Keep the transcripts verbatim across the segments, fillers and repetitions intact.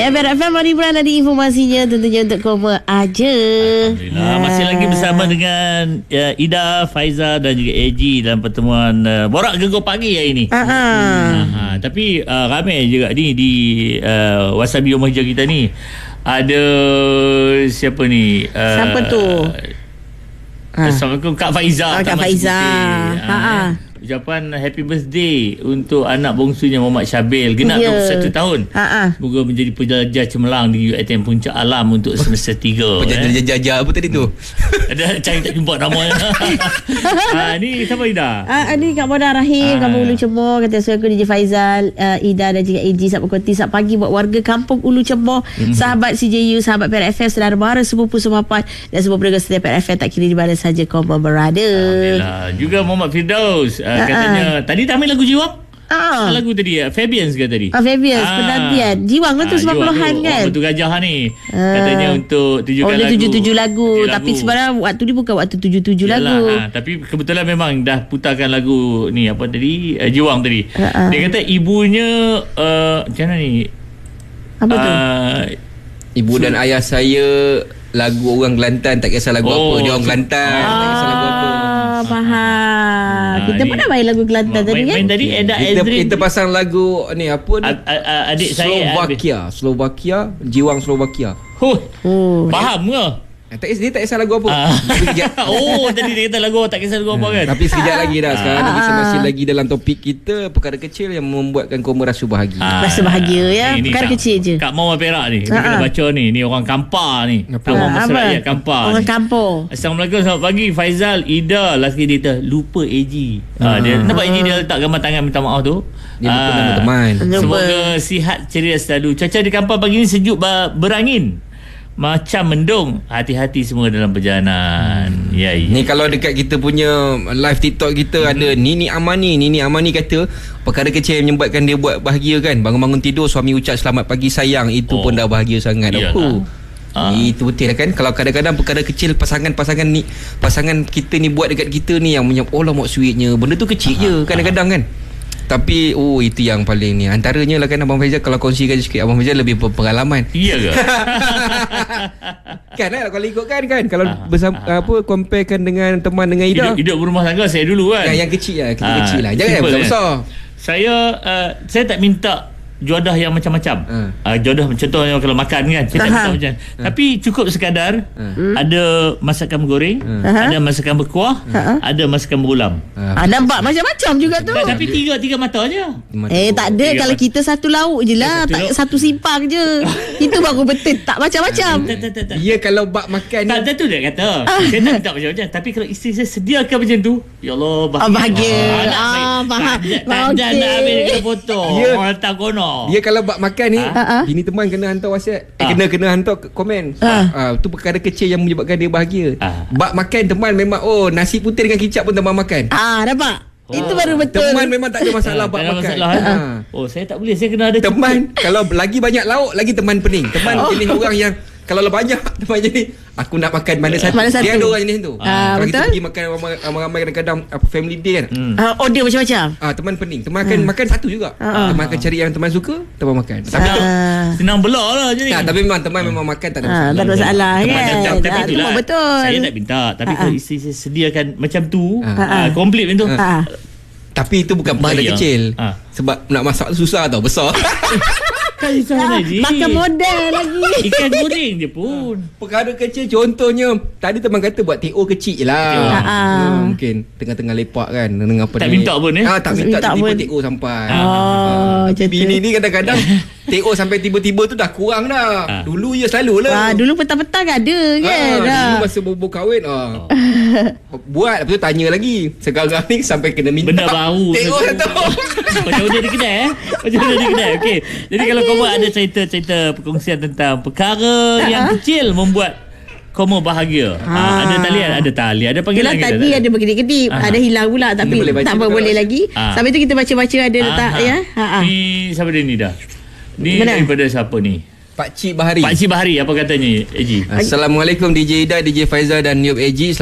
Biar F M Mari Bulan ada informasinya tentunya untuk koma aja. Alhamdulillah. Ha. Masih lagi bersama dengan uh, Ida, Faiza dan juga A G dalam pertemuan uh, Borak Gegar Pagi hari ini. Ha. Ha. Tapi uh, ramai juga ni di uh, Wasabi Rumah Hijau kita ni. Ada siapa ni? Uh, siapa tu? Ha. Assalamualaikum Kak Faiza. Oh, Kak Faiza. Ha. ha. Ucapan happy birthday untuk anak bongsunya Muhammad Syabil, genap yeah. dua puluh satu tahun. Ha-ha. Semoga menjadi penjajah cemerlang di U I T M Puncak Alam untuk semester tiga. Penjajah-jajah apa tadi tu? Ada cari tak jumpa namanya. Ha, ni siapa Ida? Ah, ni Kak Moda Rahim, ha. Kampung Ulu Cemor. Kata saya aku D J Faizal, uh, Ida dan juga A G sahabat konti saat pagi buat warga Kampung Ulu Cemor, mm-hmm. sahabat C J U, sahabat P R F M, saudara mara, sepupu semapan dan semua pendengar setia P R F M tak kira di mana saja koma berada. Alhamdulillah. Juga Muhammad Firdaus uh, uh, katanya uh. tadi tampil lagu Jiwang. Ah. Lagu tadi uh, Fabians ke tadi? Ah, Fabians ah. penantian. Jiwang lah tu sembilan puluhan kan. Waktu gajah ni. Ah. Katanya untuk tujukan oh, lagu. tujuh tujuh lagu. tujuh tapi lagu. sebenarnya waktu ni bukan waktu tujuh tujuh lagu. Ha, tapi kebetulan memang dah putarkan lagu ni apa tadi? Uh, Jiwang tadi. Ah. Dia kata ibunya uh, macam mana ni? Apa tu? Uh, Ibu dan ayah saya lagu orang Kelantan, tak kisah lagu oh, apa. Dia orang Kelantan, ah. tak kisah lagu apa. Faham. Ha, kita pernah main lagu Kelantan ma- tadi kan? Main tadi Eda kita, kita pasang lagu ni apa ni? A- a- a- adik Slovakia, saya Slovakia, Jiwang Slovakia. Huh. Oh. Faham ke? Tak kisah, dia tak kisah lagu apa. Ah. Oh, tadi dia kata lagu tak kisah lagu apa kan? Tapi sekejap lagi dah. Sekarang ni kita masih lagi dalam topik kita, perkara kecil yang membuatkan koma rasa bahagia. Ah. Rasa bahagia ya. Ini, perkara ini, kecil je. Kak Mawar Perak ni. Kita kena baca ni. Ni orang Kampar ni. Nama masyarakat Kampar. Orang ni. kampung. Assalamualaikum, selamat pagi Faizal, Ida. Last kali dia lupa A G. Ah. Ah, dia nampak A G dia letak gambar tangan minta maaf tu. Dia lupa nama teman. Semoga sihat ceria selalu. Cuaca di Kampar pagi ni sejuk berangin. Macam mendung. Hati-hati semua dalam perjalanan. hmm. Ya, ya. Ni kalau dekat kita punya live TikTok kita, hmm. ada Nini Amani. Nini Amani kata perkara kecil yang menyebabkan dia buat bahagia kan. Bangun-bangun tidur suami ucap selamat pagi sayang. Itu oh. pun dah bahagia sangat. Oh. Ah. Itu betul lah kan. Kalau kadang-kadang perkara kecil pasangan-pasangan ni, pasangan kita ni buat dekat kita ni yang punya oh lah mak sweetnya. Benda tu kecil ah. je kadang-kadang kan. Tapi oh itu yang paling ni. Antaranya lah kan Abang Faizal, kalau kongsikan sikit, Abang Faizal lebih berpengalaman. Iya ke? Kan lah kalau ikutkan kan. Kalau ah, bersama, ah, apa comparekan dengan teman dengan Ida. Hidup, hidup berumah tangga saya dulu kan. Yang, yang kecil lah, kita ah, kecil lah. Jangan yang besar-besar. Saya uh, saya tak minta jodoh yang macam-macam. Uh. Uh, jodoh contohnya kalau makan kan, saya tak minta macam. Uh. Tapi cukup sekadar uh. ada masakan bergoreng, uh. ada masakan berkuah, uh. ada masakan berulam. Uh. Ah, nampak macam-macam juga tu. Tak, tapi tiga tiga mata aja. Eh tak ada, kalau kita satu lauk je lah, tak satu simpang je. Itu baru betul, tak macam-macam. Ya kalau bak makan. Tak, tak tu dia kata. Saya tak minta macam-macam, tapi kalau isteri saya sediakan macam tu, ya Allah bahagia. Oh, bahagia. Ah, faham. Tak ada nak ambil kita foto. Orang tak kono. Dia kalau bak makan ni, ha? Bini teman kena hantar WhatsApp. Eh, ha? kena kena hantar komen. Ha. Ha, tu perkara kecil yang menyebabkan dia bahagia. Ha. Bak makan teman memang oh nasi putih dengan kicap pun teman makan. Ah, nampak? Oh. Itu baru betul. Teman memang tak ada masalah bak makan. Masalah, ha. Oh, saya tak boleh. Saya kena ada teman. Kalau lagi banyak lauk, lagi teman pening. Teman oh. jenis orang yang kalau banyak teman jadi aku nak makan mana satu. Mana satu. Dia ada orang jenis tu. Ah, kalau betul? Kita pergi makan ramai-ramai kadang-kadang apa family day kan. Hmm. Uh, order macam-macam. Ah, teman pening. Teman akan hmm. makan satu juga. Uh, teman akan cari yang teman suka, teman makan. Tapi uh, senang belah lah jadi. Tak, tapi memang teman memang makan tak ada masalah. Ah, tak ada masalah kan. Tapi itulah. Betul. Saya tak minta, tapi uh, kalau isteri saya sediakan macam tu, komplit macam tu. Tapi itu bukan perkara kecil. Sebab nak masak susah tau, besar. Ah, makan model lagi. Ikan goreng je pun. Perkara kecil contohnya tadi teman kata buat T O kecil je lah. Ha, hmm, mungkin tengah-tengah lepak kan dengan apa tak ni. minta pun eh. Ah, tak minta tiba-tiba T O sampai. Oh, ha, bini ni kadang-kadang T O sampai tiba-tiba tu dah kurang dah. Ha. Dulu ya selalu lah. Ah, dulu petang-petang ada kan. Ha, dulu masa bobo kahwin ah. Oh. Buat lepas tu tanya lagi. Sekarang ni sampai kena minta. Benda baru. T O satu. Macam dia di kedai eh. Macam dia di kedai. Okey. Jadi kalau kau ada cerita-cerita perkongsian tentang perkara uh-huh. yang kecil membuat koma bahagia. Ha. Ha, ada talian, ada tali, ada panggilan kita. Tadi ada berkedip-kedip, uh-huh. ada hilang pula tapi tak apa boleh lagi. Uh-huh. Sampai tu kita baca-baca ada uh-huh. letak ya. Ha. Ni siapa dia ni dah? Ni mana? Daripada siapa ni? Pakcik Bahari. Pakcik Bahari apa katanya A G? Assalamualaikum D J Ida, D J Faizal dan Niop A G. Selamat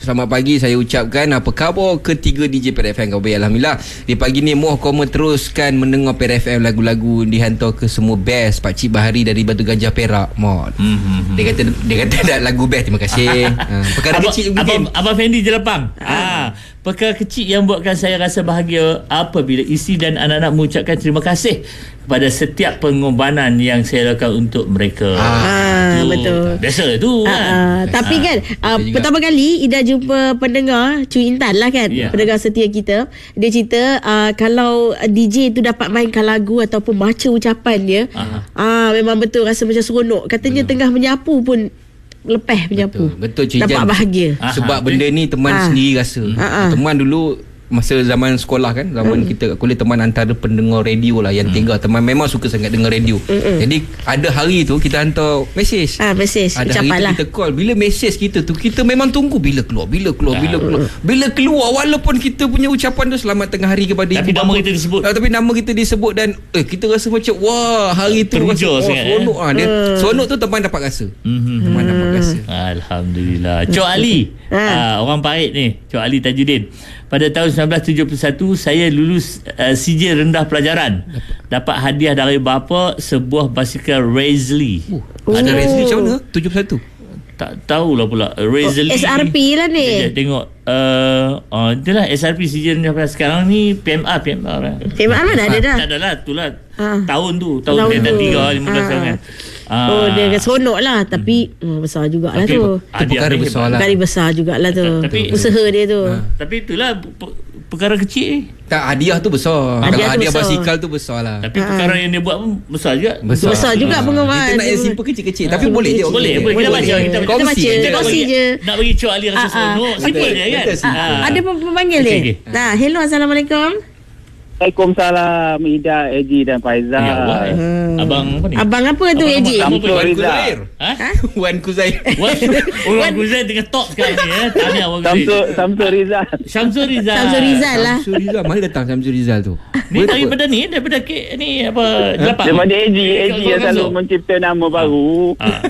selamat pagi saya ucapkan. Apa khabar ketiga D J P R F M? Khabar baik, Alhamdulillah. Di pagi ni moh koma teruskan mendengar P R F M, lagu-lagu dihantar ke semua best. Pak Cik Bahari dari Batu Gajah Perak mod. Mm-hmm. Dia kata dia kata ada lagu best. Terima kasih. ha, perkara Abang, kecil mungkin. Abang, Abang Fendi Jelepang. Ah. Ha. Perkara kecil yang buatkan saya rasa bahagia apabila isteri dan anak-anak mengucapkan terima kasih kepada setiap pengorbanan yang saya lakukan untuk mereka. Ah, tu, betul. Biasa tu Ah, kan. ah. Tapi Ah. kan uh, pertama kali Ida jumpa pendengar Cu Intan lah kan, Yeah. pendengar setia kita. Dia cerita uh, kalau D J tu dapat mainkan lagu ataupun baca ucapan dia, ah memang betul rasa macam seronok. Katanya betul. Tengah menyapu pun lepas menyapu. Betul, betul Cik dapat Jan. bahagia. Aha, sebab benda ni teman Ah. sendiri rasa. Ah, ah. Teman dulu masa zaman sekolah kan, zaman hmm. kita kuliah, teman antara pendengar radio lah yang hmm. tiga. Teman memang suka sangat dengar radio. Hmm. Jadi ada hari tu kita hantar mesej. Ah, mesej Ada hari ucapan tu lah. kita call. Bila mesej kita tu kita memang tunggu bila keluar, bila keluar, bila keluar. Bila keluar walaupun kita punya ucapan tu selamat tengah hari kepada Tapi ibu nama bapa. kita disebut. Ah, tapi nama kita disebut dan eh kita rasa macam wah hari tu Teruja rasa, oh, sangat, seronok eh. ah. Dia Hmm. seronok tu teman dapat rasa. Mhm. Teman dapat rasa. Alhamdulillah. Cok Ali, Ha. uh, orang Parit ni, Cok Ali Tajuddin. Pada tahun sembilan belas tujuh puluh satu saya lulus uh, sijil rendah pelajaran. Dapat hadiah dari bapa sebuah basikal Razley. Oh, ada Razley macam mana? tujuh puluh satu. Tak tahulah pula Razley. Oh, S R P lah ni. Sekejap, tengok uh, uh, itulah S R P sijil rendah pelajaran. Sekarang ni P M A P M A lah. P M A mana ada dah. Tak adalah, itulah Ah. tahun tu, tahun Tahun sembilan tu. tiga lima belas Ah. tahun kan. Oh, dia seronok lah. Tapi hmm. besar jugalah Okay, tu. hadiah perkara ni besar hebat. lah. Kali besar jugalah tu. Tapi- Usaha dia tu. Tapi itulah pe- perkara kecil ni. Tak, hadiah tu besar. Hadiah Kalau tu hadiah besar. basikal tu besar lah. Tapi perkara yang dia buat pun besar juga. Besar, Besar juga Ah. pengorbanan. Kita nak yang simple kecil-kecil. Tapi Ah. boleh je. okey. Boleh, boleh. Kita baca. Kita, Kita kita baca. je. Kita nak kongsi bagi- je. Nak bagi Cok Ali rasa Ah, ah. seronok. Simple Betul, je kan. betul, simple. Ah. Ada pem- pemanggil Okey, ni. okey. Nah, hello, Assalamualaikum. Waalaikumsalam Ida, Eji dan Faizal. Ya, Allah, eh. Abang apa ni? Abang apa tu, Abang Eji? apa? Samsul Wan Rizal. Kuzair. Ha? Wan Kuzair. Wan Orang Guzai tengah top sekarang ni eh. Tahniah Wan Samsul Guzai. Samsul Rizal. Syamsul Rizal. Samsul Rizal lah. Samsul Rizal. Mana datang Samsul Rizal tu? Ni daripada ni, daripada ke, ni apa? Jelapak. Daripada Eji, Eji yang selalu Masuk. mencipta nama baru. Ah.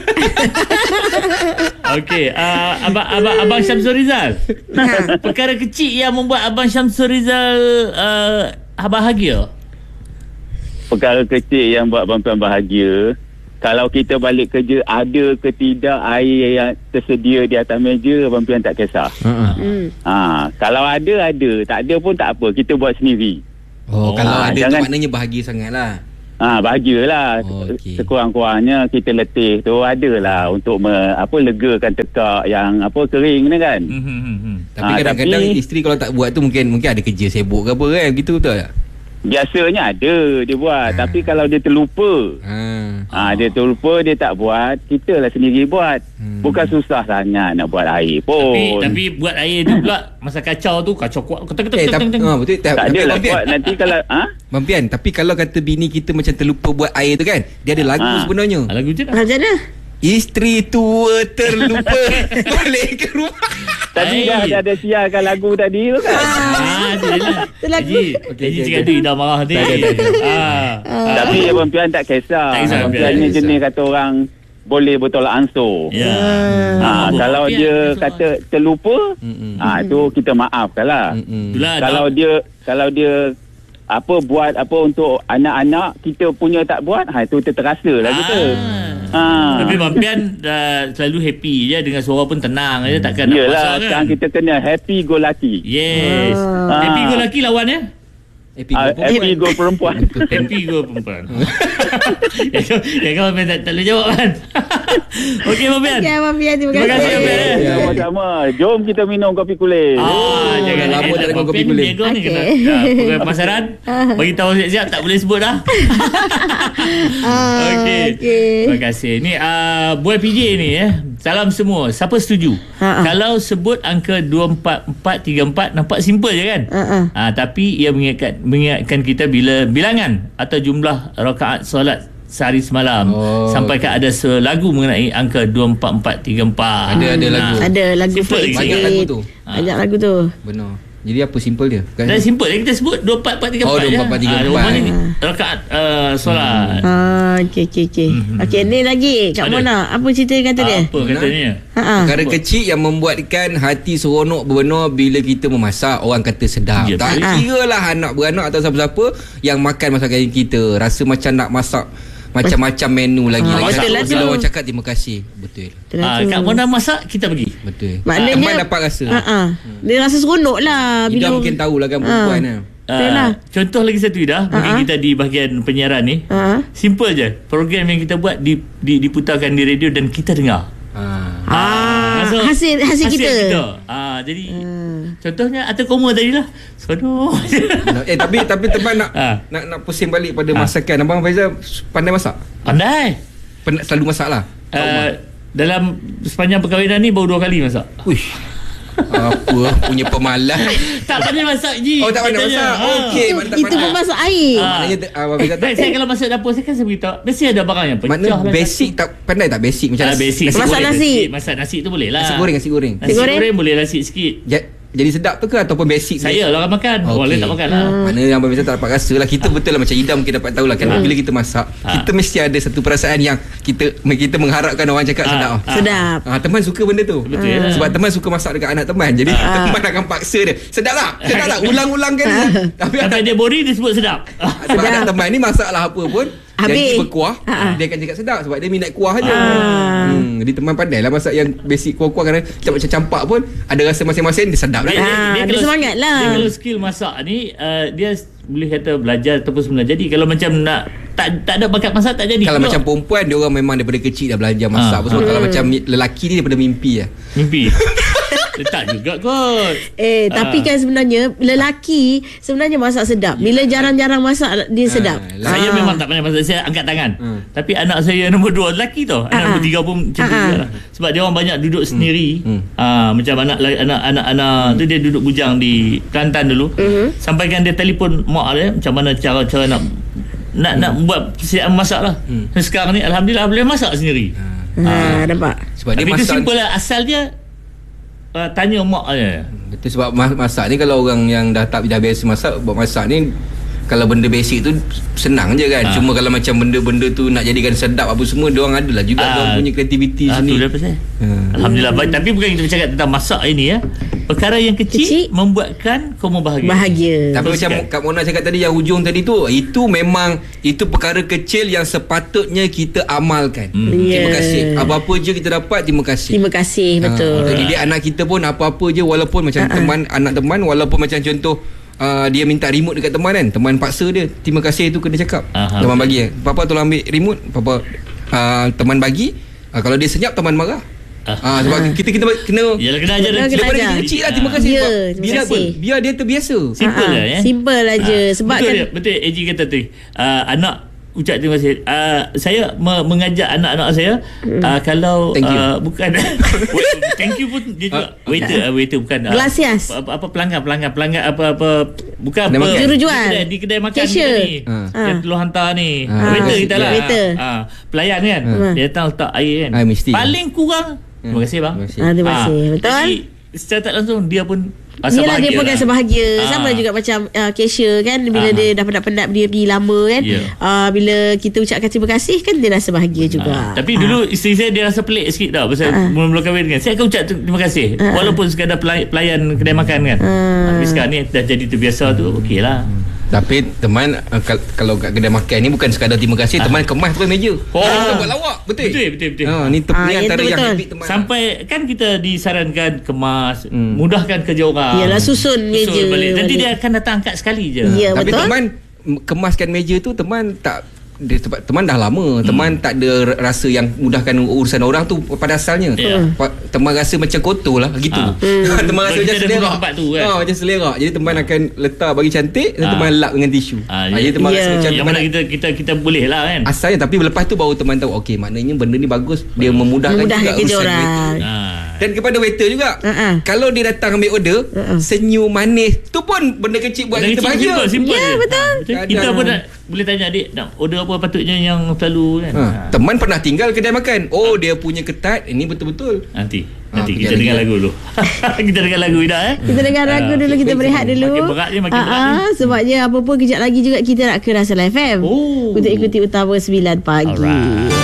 Okey, uh, abang abang abang Syamsul Rizal. Perkara kecil yang membuat abang Syamsul Rizal uh, bahagia. Perkara kecil yang buat abang-abang bahagia. Kalau kita balik kerja, ada ke tidak air yang tersedia di atas meja, abang-abang tak kisah. Ha. Hmm. Ha, kalau ada, ada. Tak ada pun tak apa. Kita buat sendiri. Oh, Oh, kalau ah, ada tu jangan- maknanya bahagia sangat lah. Ha, bahagialah. Oh, okey. Sekurang-kurangnya kita letih tu adalah untuk me, apa legakan tekak yang apa kering ni kan. Hmm, hmm, hmm, hmm. Tapi Ah, kadang-kadang tapi- isteri kalau tak buat tu mungkin mungkin ada kerja sibuk ke apa kan. Gitu betul tak? Biasanya ada dia buat. Ha. Tapi kalau dia terlupa, Ha. ha, dia terlupa, dia tak buat, kita lah sendiri buat. Hmm. Bukan susah sangat nak buat air Tapi pun. tapi buat air tu pula masa kacau tu kacau kuat. Ketek ketek Eh, ketek. tapi, ketek. ha, betul. tak ada tapi lah Bang Pian, buat nanti kalau ha? Bang Pian, tapi kalau kata bini kita macam terlupa buat air tu kan, dia ada lagu Ha. sebenarnya. Ah, lagu je dah. Macam mana? Isteri tua terlupa balik ke rumah. Tadi dah, Air. dah ada siarkan lagu tadi tu kan. Ah, tu je lah. Tu lagu. Haji, Okey, Haji okey, cakap okey. tu Ida marah ni. Ah. Tapi Abang Pian tak kisah. Tak kisah, Abang Pian. Pian ni Tak jenis kisah. kata orang boleh bertolak ansur. Ya. Ha, Apa, kalau Pian? dia Besok. kata terlupa, Mm-mm. ha, tu kita maafkan lah. Mm-mm. Itulah Kalau dah- dia kalau dia apa buat apa untuk anak-anak kita punya tak buat, ha itu terasa lah kita. Ha. Tapi Bang Pian dah selalu happy je, dengan suara pun tenang je, takkan nak Yelah, pasal kan. sekarang kita kena happy go lucky. Yes. Ah. Happy go lelaki lawannya. Happy Uh, go happy go perempuan. Happy go perempuan. Ya kan, ya kan Bang Pian tak, tak boleh jawab kan. Okey Bang Pian. Okay, Abang Pian. Terima Terima kasih, kasih. Abang Pian. Eh, Sama-sama. Jom kita minum kopi kulit. Ah, jangan lama lama tak ada Bang kopi Pian ni kulit. bego ni Okey. kena. Ya, program pemasaran. Bagi tahu siap-siap tak boleh sebut dah. Ah, Okey. okey. Terima kasih. Ni uh, Boy P J ni eh. Salam semua. Siapa setuju? Ha-ha. Kalau sebut angka dua empat empat tiga empat nampak simple je kan? Ha-ha. Ah, tapi ia mengingatkan mengingatkan kita bila bilangan atau jumlah rakaat solat sehari semalam. Oh, Sampaikan ada selagu mengenai angka dua empat empat tiga empat. Ada- ada lagu. Ada lagu Simple Fat lagi. Cik. Banyak lagu tu. Banyak lagu tu. Benar. Jadi apa simple dia? Kan? Dan simple kita sebut dua empat empat tiga empat. Oh, dua empat empat tiga empat. Ah, ni rakaat uh, solat. Ah, okey okey okey. Hmm. Okey, ni lagi Kak Ada. Mona, apa cerita yang kata dia? Apa katanya? Ha ah. Perkara kecil yang membuatkan hati seronok benar bila kita memasak. Orang kata sedap. Ya, Tak betul. kira lah anak beranak atau siapa-siapa yang makan masakan kita, rasa macam nak masak macam-macam menu lagi. Ah, Lagi betul lah satu, bila tu. orang cakap terima kasih. Betul. Betul lah Ah, tu. Kak Mona masak, kita pergi. Betul. Maknanya Teman dapat rasa. Ha ah. Dia rasa seronok lah Ida bila mungkin tahulah kan perempuan kan. Betul lah. Uh, contoh lagi satu dah, mungkin Ha-ha. kita di bahagian penyiaran ni. Ha. Simple je. Program yang kita buat di, di, diputarkan di radio dan kita dengar. Ah. Ah, so, hasil hasil kita. Ah, jadi Hmm. contohnya atau koma tadi lah. Seronok. Eh tapi tapi teman nak Ah. nak nak pusing balik pada Ah. masakan. Abang Faizal pandai masak? Pandai. Pernah selalu masak lah. Uh, dalam sepanjang perkahwinan ni baru dua kali masak. Uish. Apa punya pemalas. Tak pandai masak je. Oh, tak pandai katanya. masak. Ah. Okey, Itu, mantap, itu mantap. pun masak air. Ah. Maknanya te- Abang Eh, Faizal tak baik, saya kalau masuk dapur saya kan saya beritahu mesti ada barang yang pecah Makna lah. basic tak pandai tak basic macam Ah, nasi, basic. nasi Masak goreng. nasi. Sikit. Masak nasi tu boleh lah. Nasi goreng, nasi goreng. Nasi goreng? goreng boleh nasi sikit. Ja, jadi sedap tu ke ataupun basic? Saya lah orang makan. Okey. Orang lain tak makan lah. Mana yang Abang Faizal tak dapat rasa lah. Kita betul lah macam Ida mungkin dapat tahu lah kan. Bila kita masak, Ah. kita mesti ada satu perasaan yang kita kita mengharapkan orang cakap Ah. sedap. Ah. Sedap. Ah, teman suka benda tu. Betul lah. Sebab teman suka masak dekat anak teman. Jadi Ah. teman akan paksa dia. Sedap tak? Sedap tak? Ulang-ulang kan. Tapi Sampai dia boring dia sebut sedap. sebab anak teman ni masak lah apa pun Habis. jadi berkuah, Ah. dia akan cakap sedap sebab dia minat kuah je. Ah. Hmm, jadi teman pandai lah masak yang basic kuah-kuah, kerana macam macam campak pun ada rasa masing-masing, dia sedap. Dia, Right? Ah, dia kalau- semangat lah. Dia kalau skill masak ni uh, dia boleh kata belajar ataupun semula jadi. Kalau macam nak tak tak ada bakat masak tak jadi. Kalau macam perempuan, dia orang memang daripada kecil dah belajar masak Ah. apa semua. Kalau macam lelaki ni daripada mimpi lah. mimpi. Tak juga kot. Eh, tapi Ah. kan sebenarnya lelaki sebenarnya masak sedap. Bila jarang-jarang masak dia sedap. lah. Saya Ah. memang tak pandai masak. Saya angkat tangan. Hmm. Tapi anak saya nombor dua lelaki tau. Anak Ah, nombor ah. tiga pun macam tu Ah, ah. juga lah. Sebab dia orang banyak duduk sendiri. Hmm. Ah, macam anak anak anak anak tu dia duduk bujang di Kelantan dulu. Mhm. Sampaikan dia telefon mak dia macam mana cara-cara nak nak nak buat persediaan masak lah. Hmm. Sekarang ni alhamdulillah boleh masak sendiri. Ha, nampak. Sebab Tapi dia itu masak simple lah. Asal dia uh, tanya mak dia. Betul, sebab mas- masak ni kalau orang yang dah tak dah biasa masak, buat masak ni kalau benda basic tu senang je kan. Ah. Cuma kalau macam benda-benda tu nak jadikan sedap apa semua, dia orang adalah juga Ah. dia orang punya kreativiti Ah, sini. tu dah pasal. Hmm. Alhamdulillah. Baik, tapi bukan kita bercakap tentang masak ini ya. Perkara yang kecil, Kecil. membuatkan kamu bahagia. Bahagia. Tapi Teruskan. macam Kak Mona cakap tadi, yang hujung tadi tu, itu memang itu perkara kecil yang sepatutnya kita amalkan. Hmm. Terima Ya. kasih. Apa-apa je kita dapat, terima kasih. Terima kasih, betul. Ha, jadi dia anak kita pun apa-apa je, walaupun macam Ha-ha. teman anak teman, walaupun macam contoh uh, dia minta remote dekat teman kan, teman paksa dia, terima kasih tu kena cakap. Aha. Teman bagi, papa tolong ambil remote, papa uh, teman bagi. Uh, kalau dia senyap, teman marah. Ah, sebab kita kita kena Yalah, kena ajar Kena dan kena daripada ajar. kecil lah, terima kasih. Ya, sebab terima biar kasih. apa? Biar dia terbiasa. Simple Ah, lah ya. Simple aja. Sebab betul kan dia, betul A G kata tu. Uh, anak ucap terima kasih. Uh, saya me- mengajak anak-anak saya uh, kalau Thank you. Uh, bukan thank you pun dia juga Ah, waiter uh, waiter bukan uh, Gracias. apa, apa pelanggan pelanggan pelanggan apa apa bukan Kedai apa makan. Jurujual. di kedai, di kedai makan Cashier. kita ni Ah. yang tolong hantar ni Ah. waiter Ah. kita lah Waiter. Ah, pelayan kan Ah. dia datang letak air kan Ah, mesti. paling kurang terima kasih bang. Terima kasih. Ah, terima kasih. Betul? Jadi secara tak langsung dia pun rasa Yelah, dia bahagia pun lah. rasa bahagia. Ah. Sama juga macam uh, cashier kan, bila Ah. dia dah penat-penat dia pergi lama kan, Ya. uh, bila kita ucapkan terima kasih kan, dia rasa bahagia juga. Ah, tapi dulu isteri saya dia rasa pelik sikit tau pasal Ah. mula-mula kahwin kan. Saya akan ucap tu- terima kasih Ah. walaupun sekadar pelay- pelayan kedai makan kan. Ah. Tapi sekarang ni dah jadi terbiasa tu okey lah. Tapi teman uh, kal- kalau kat kedai makan ni bukan sekadar terima kasih, teman kemas terus meja. Oh. Kita buat lawak, betul. Betul betul betul. Ha, ni, te- Ah, ni yang antara tu yang betul. habit teman. Sampai kan kita disarankan kemas, Hmm. mudahkan kerja orang. Yalah, susun meja balik. Nanti balik. dia akan datang angkat sekali je. Ya, Tapi betul. teman m- kemaskan meja tu, teman tak dia, sebab teman dah lama, teman tak ada rasa yang mudahkan urusan orang tu pada asalnya. Ya. Pa- Teman rasa macam kotor lah gitu. Ah. Teman rasa Sebab macam kita ada selerak. duduk tempat tu kan. Ha, macam selerak. Jadi teman akan letak bagi cantik dan Ah. teman lap dengan tisu. Ah, Ha, jadi teman ya. rasa macam Yang teman mana kita kita kita boleh lah kan. asalnya, tapi lepas tu baru teman tahu okey, maknanya benda ni bagus, dia memudahkan, Memudahkan juga kerja urusan orang. duit tu. Ah, Dan kepada waiter juga. Uh-uh. Kalau dia datang ambil order, uh-uh. senyum manis tu pun benda kecil buat benda kita kecil, bahagia. Simple, simple Ya, je. betul. Ha, betul. Kita pun nak boleh tanya adik nak order apa patutnya yang selalu kan. Ha. Ha. Teman pernah tinggal kedai makan. Oh, dia punya ketat ini betul-betul. Nanti Ha, Nanti kita dengar lagu dulu. Kita dengar lagu Ida eh. Kita dengar lagu dulu, kita berehat dulu. Makin berat ni, makin Ah, berat ni. ah, sebabnya apa pun kejap lagi juga kita nak ke Rasal F M. Oh. Untuk ikuti Utama sembilan pagi. Alright.